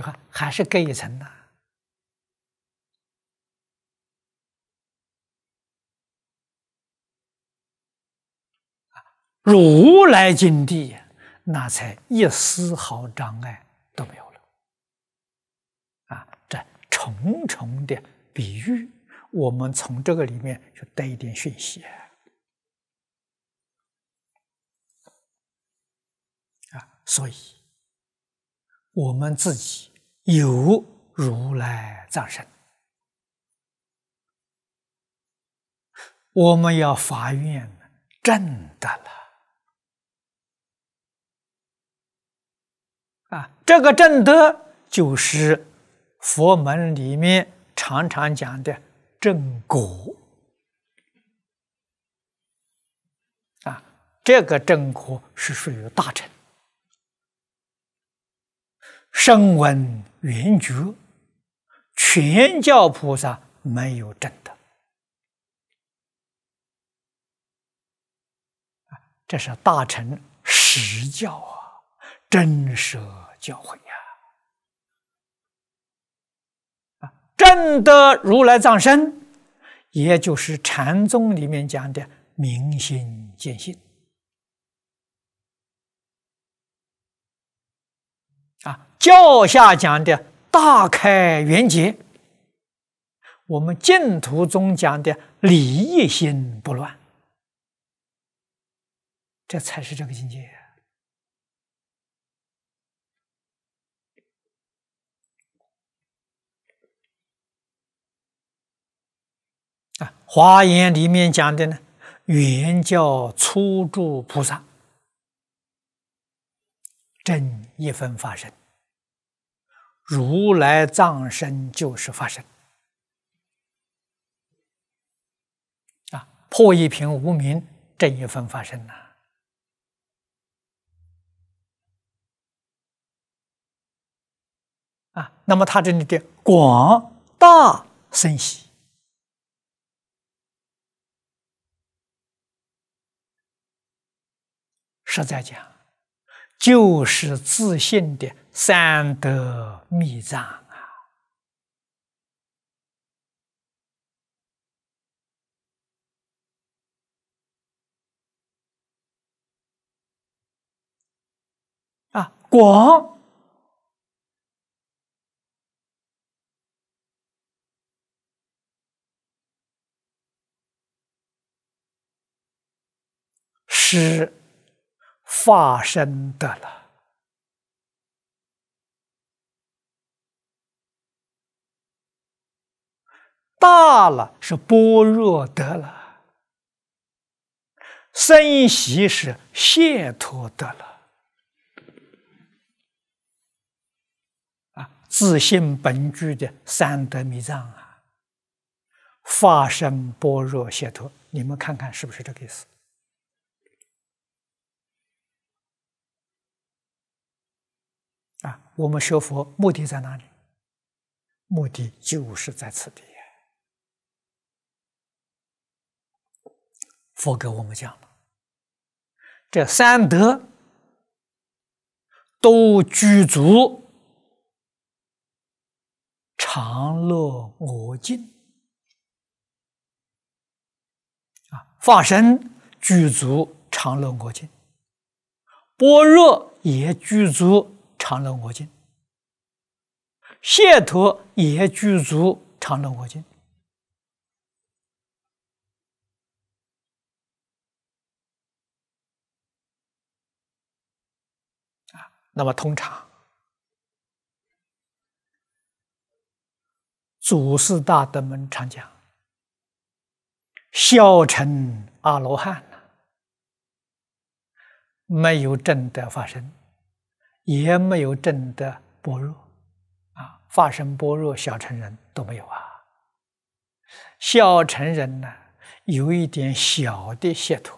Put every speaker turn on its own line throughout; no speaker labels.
话还是隔一层呢。如来境地，那才一丝毫障碍都没有了。这重重的比喻，我们从这个里面就得一点讯息。所以，我们自己有如来藏身，我们要发愿证得了。这个证得就是佛门里面常常讲的正果。这个正果是属于大乘。声闻缘觉，全教菩萨没有证得。这是大乘实教真实教诲证得如来藏身，也就是禅宗里面讲的明心见性。教下讲的大开圆结，我们净土宗讲的理一心不乱，这才是这个境界。华严里面讲的呢，原教初住菩萨正一分法身，如来藏身就是法身。破一品无明，正一分法身那么他这里的广大生喜，实在讲，就是自信的三德密藏广是法身得了，大了是般若得了，生喜是解脱得了。自性本具的三德密藏法身般若解脱，你们看看是不是这个意思？我们学佛目的在哪里？目的就是在此地。佛给我们讲了，这三德都具足常乐我净。法身具足常乐我净，般若也具足常乐我净，解脱也具足常乐我净。那么通常祖师大德们常讲，小乘阿罗汉没有证得法身，也没有证得般若法身般若小乘人都没有小乘人呢，有一点小的解脱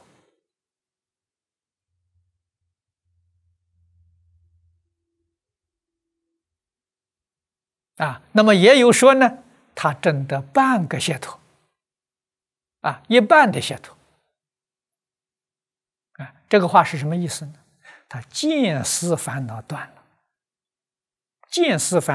那么也有说呢，他证得半个解脱一半的解脱这个话是什么意思呢？他见思烦恼断了，见思烦